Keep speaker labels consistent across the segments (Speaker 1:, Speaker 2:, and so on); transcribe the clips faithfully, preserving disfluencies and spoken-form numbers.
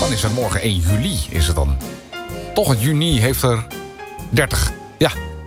Speaker 1: Dan is het morgen één juli, is het dan. Toch, het juni heeft er dertig. Ja,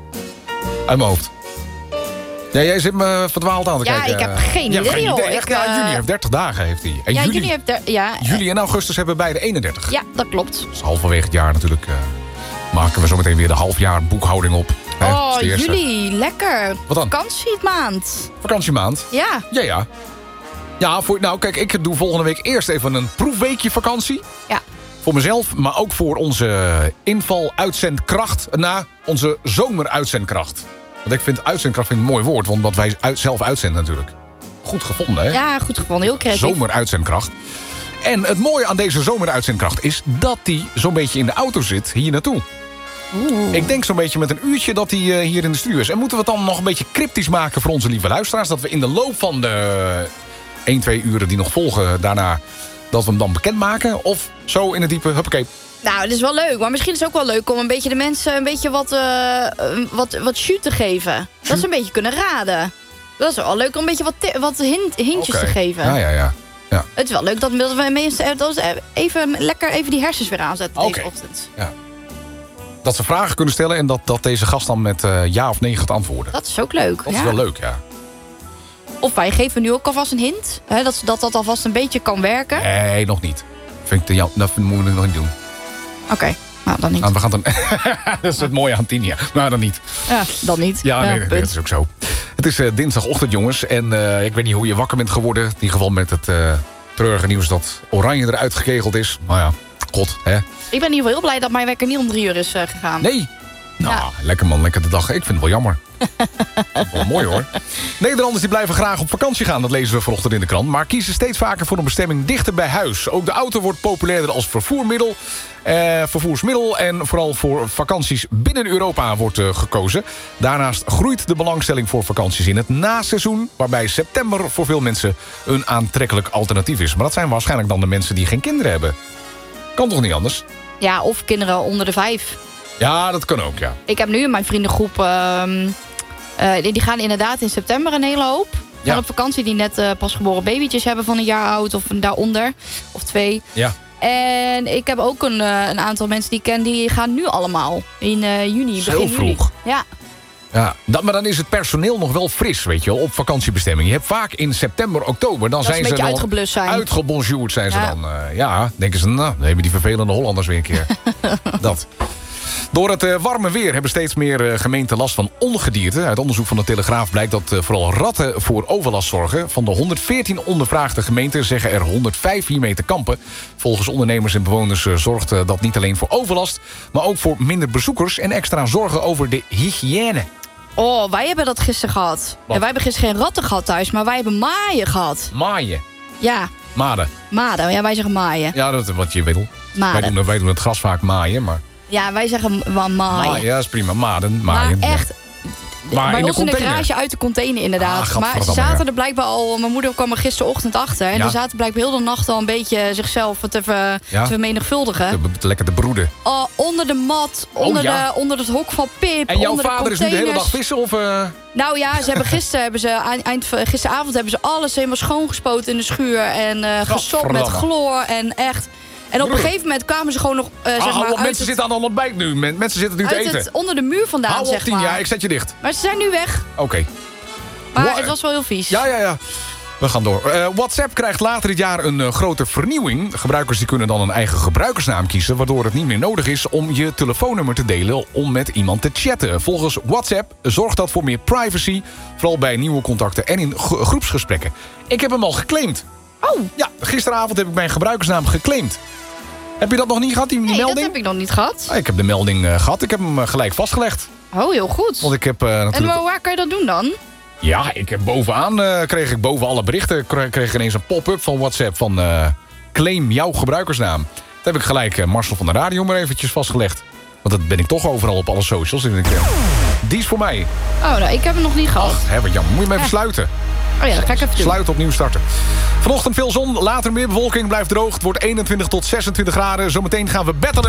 Speaker 1: uit mijn hoofd. Ja, jij zit me verdwaald aan te
Speaker 2: ja,
Speaker 1: kijken.
Speaker 2: Ja, ik heb geen
Speaker 1: Je
Speaker 2: idee,
Speaker 1: hebt geen
Speaker 2: joh.
Speaker 1: idee.
Speaker 2: Ik,
Speaker 1: Ja,
Speaker 2: uh...
Speaker 1: juni heeft dertig dagen, heeft hij. En
Speaker 2: ja,
Speaker 1: juli,
Speaker 2: juni heeft... Er, ja,
Speaker 1: juli en augustus hebben beide eenendertig.
Speaker 2: Ja, dat klopt.
Speaker 1: Dus halverwege het jaar natuurlijk uh, maken we zo meteen weer de halfjaar boekhouding op. Hè,
Speaker 2: Oh, juli, lekker.
Speaker 1: Wat dan?
Speaker 2: Vakantiemaand.
Speaker 1: Vakantiemaand?
Speaker 2: Ja.
Speaker 1: Ja, ja. Ja, voor, nou kijk, ik doe volgende week eerst even een proefweekje vakantie.
Speaker 2: Ja.
Speaker 1: Voor mezelf, maar ook voor onze inval-uitzendkracht. Na onze zomeruitzendkracht. Want ik vind uitzendkracht vind ik een mooi woord, want wat wij uit, zelf uitzenden natuurlijk. Goed gevonden, hè?
Speaker 2: Ja, goed gevonden. Heel creatief.
Speaker 1: Zomeruitzendkracht. En het mooie aan deze zomeruitzendkracht is dat die zo'n beetje in de auto zit hier naartoe.
Speaker 2: Oeh.
Speaker 1: Ik denk zo'n beetje met een uurtje dat hij uh, hier in de studio is. En moeten we het dan nog een beetje cryptisch maken voor onze lieve luisteraars? Dat we in de loop van de één, twee uren die nog volgen daarna, dat we hem dan bekendmaken? Of zo in het diepe, huppakee.
Speaker 2: Nou, het is wel leuk. Maar misschien is het ook wel leuk om een beetje de mensen een beetje wat, uh, wat, wat jus te geven. Dat ze een beetje kunnen raden. Dat is wel leuk om een beetje wat, wat hint, hintjes
Speaker 1: Okay.
Speaker 2: te geven.
Speaker 1: Ja, ja, ja. Ja.
Speaker 2: Het is wel leuk dat we mensen dat we even lekker even die hersens weer aanzetten
Speaker 1: Okay.
Speaker 2: deze ochtend.
Speaker 1: Ja. Dat ze vragen kunnen stellen en dat, dat deze gast dan met uh, ja of nee gaat antwoorden.
Speaker 2: Dat is ook leuk.
Speaker 1: Dat
Speaker 2: ja.
Speaker 1: is wel leuk, ja.
Speaker 2: Of wij geven nu ook alvast een hint. Hè, dat, dat dat alvast een beetje kan werken. Oké,
Speaker 1: Nee, nog niet. Vind ik, ja, dat moeten we nog niet doen.
Speaker 2: okay. Nou, dan niet.
Speaker 1: Nou, we gaan dan... dat is het mooie aan Tinia. Nou, dan niet.
Speaker 2: Ja, dan niet.
Speaker 1: Ja, nee, nee,
Speaker 2: punt.
Speaker 1: dat is ook zo. Het is uh, dinsdagochtend, jongens. En uh, ik weet niet hoe je wakker bent geworden. In ieder geval met het uh, treurige nieuws dat Oranje eruit gekegeld is. Maar ja, god, hè.
Speaker 2: Ik ben in ieder geval heel blij dat mijn wekker niet om drie uur is uh, gegaan.
Speaker 1: Nee. Nou,
Speaker 2: Ja.
Speaker 1: lekker man, lekker de dag. Ik vind het wel jammer. Wel mooi hoor. Nederlanders die blijven graag op vakantie gaan, dat lezen we vanochtend in de krant. Maar kiezen steeds vaker voor een bestemming dichter bij huis. Ook de auto wordt populairder als vervoermiddel. Eh, vervoersmiddel en vooral voor vakanties binnen Europa wordt uh, gekozen. Daarnaast groeit de belangstelling voor vakanties in het naseizoen, waarbij september voor veel mensen een aantrekkelijk alternatief is. Maar dat zijn waarschijnlijk dan de mensen die geen kinderen hebben. Kan toch niet anders?
Speaker 2: Ja, of kinderen onder de vijf.
Speaker 1: Ja, dat kan ook, ja.
Speaker 2: Ik heb nu in mijn vriendengroep... Uh, uh, die gaan inderdaad in september een hele hoop. Gaan
Speaker 1: Ja.
Speaker 2: op vakantie die net uh, pas geboren babytjes hebben van een jaar oud of daaronder. Of twee.
Speaker 1: Ja.
Speaker 2: En ik heb ook een, uh, een aantal mensen die ik ken, die gaan nu allemaal. In uh, juni,
Speaker 1: Zo
Speaker 2: begin juli.
Speaker 1: vroeg.
Speaker 2: Ja.
Speaker 1: Ja, dat, maar dan is het personeel nog wel fris, weet je wel, op vakantiebestemming. Je hebt vaak in september, oktober, dan
Speaker 2: Dat ze
Speaker 1: zijn
Speaker 2: een
Speaker 1: ze
Speaker 2: beetje
Speaker 1: dan
Speaker 2: uitgeblust zijn.
Speaker 1: uitgebonjourd zijn ze
Speaker 2: Ja.
Speaker 1: dan. Uh, ja, denken ze, nou, dan hebben die vervelende Hollanders weer een keer. Dat. Door het uh, warme weer hebben steeds meer uh, gemeenten last van ongedierte. Uit onderzoek van de Telegraaf blijkt dat uh, vooral ratten voor overlast zorgen. Van de honderdveertien ondervraagde gemeenten zeggen er honderdvijf hiermee te kampen. Volgens ondernemers en bewoners uh, zorgt uh, dat niet alleen voor overlast, maar ook voor minder bezoekers en extra zorgen over de hygiëne.
Speaker 2: Oh, wij hebben dat gisteren gehad. Ja, wij hebben gisteren geen ratten gehad thuis, maar wij hebben maaien gehad.
Speaker 1: Maaien.
Speaker 2: Ja,
Speaker 1: Maden.
Speaker 2: maden. Ja, wij zeggen maaien.
Speaker 1: Ja, dat is wat je wil.
Speaker 2: Maden.
Speaker 1: Wij doen, wij doen het gras vaak maaien, maar...
Speaker 2: Ja, wij zeggen wel maaien.
Speaker 1: Maaien, ja, dat is prima. Maden,
Speaker 2: Maar
Speaker 1: maaien.
Speaker 2: echt,
Speaker 1: Maar
Speaker 2: bij
Speaker 1: in de
Speaker 2: ons in de
Speaker 1: container.
Speaker 2: garage uit de container inderdaad.
Speaker 1: Ah,
Speaker 2: maar ze
Speaker 1: gadverdamme,
Speaker 2: zaten
Speaker 1: ja.
Speaker 2: er blijkbaar al... Mijn moeder kwam er gisterochtend achter. En
Speaker 1: Ja.
Speaker 2: ze zaten blijkbaar heel de nacht al een beetje zichzelf te, ver,
Speaker 1: Ja.
Speaker 2: te vermenigvuldigen.
Speaker 1: Te, te lekker te broeden.
Speaker 2: Oh, onder de mat, onder,
Speaker 1: ja.
Speaker 2: de, onder het hok van Pip,
Speaker 1: En jouw
Speaker 2: onder de
Speaker 1: vader is nu de hele dag
Speaker 2: containers.
Speaker 1: vissen? Of, uh...
Speaker 2: Nou ja, ze hebben gisteren, hebben ze, eind, gisteravond hebben ze alles helemaal schoongespoten in de schuur. En uh, gesopt met
Speaker 1: Gadverdamme.
Speaker 2: chloor en echt... En op een
Speaker 1: Broer.
Speaker 2: gegeven moment kwamen ze gewoon nog... Uh, zeg
Speaker 1: ah,
Speaker 2: maar,
Speaker 1: hou op,
Speaker 2: uit
Speaker 1: mensen
Speaker 2: het,
Speaker 1: zitten aan de ontbijt nu. Men- Mensen zitten nu te
Speaker 2: uit
Speaker 1: eten.
Speaker 2: het, onder de muur vandaan,
Speaker 1: Hou op,
Speaker 2: zeg
Speaker 1: tien
Speaker 2: maar.
Speaker 1: jaar. Ik zet je dicht.
Speaker 2: Maar ze zijn nu weg.
Speaker 1: Oké.
Speaker 2: Maar
Speaker 1: Wa-
Speaker 2: het was wel heel vies.
Speaker 1: Ja, ja, ja. We gaan door. Uh, WhatsApp krijgt later dit jaar een uh, grote vernieuwing. Gebruikers die kunnen dan een eigen gebruikersnaam kiezen, waardoor het niet meer nodig is om je telefoonnummer te delen om met iemand te chatten. Volgens WhatsApp zorgt dat voor meer privacy, vooral bij nieuwe contacten en in gro- groepsgesprekken. Ik heb hem al geclaimd.
Speaker 2: Oh,
Speaker 1: Ja, gisteravond heb ik mijn gebruikersnaam geclaimd. Heb je dat nog niet gehad, die, die
Speaker 2: nee, dat
Speaker 1: melding?
Speaker 2: heb ik nog niet gehad.
Speaker 1: Ah, ik heb de melding uh, gehad. Ik heb hem uh, gelijk vastgelegd.
Speaker 2: Oh, heel goed.
Speaker 1: Want ik heb uh,
Speaker 2: En
Speaker 1: natuurlijk...
Speaker 2: waar, waar kan je dat doen dan?
Speaker 1: Ja, ik heb bovenaan, uh, kreeg ik boven alle berichten... kreeg, kreeg ik ineens een pop-up van WhatsApp van... Uh, claim jouw gebruikersnaam. Dat heb ik gelijk uh, Marcel van de Radio maar eventjes vastgelegd. Want dat ben ik toch overal op alle socials. En ik, uh, die is voor mij.
Speaker 2: Oh, nou, ik heb hem nog niet gehad.
Speaker 1: Ach, hè, wat jammer. Moet je hem even
Speaker 2: Ja.
Speaker 1: sluiten.
Speaker 2: Oh ja, dat ga ik even doen.
Speaker 1: Sluiten, opnieuw starten. Vanochtend veel zon, later meer bewolking, blijft droog. Het wordt eenentwintig tot zesentwintig graden. Zometeen gaan we battelen.